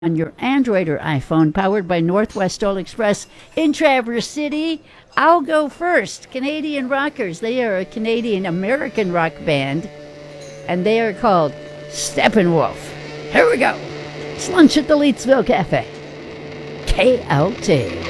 on your Android or iPhone, powered by Northwest All Express in Traverse City. I'll go first. Canadian Rockers. They are a Canadian American rock band, and they are called Steppenwolf. Here we go. It's lunch at the Leetsville Cafe. KLT.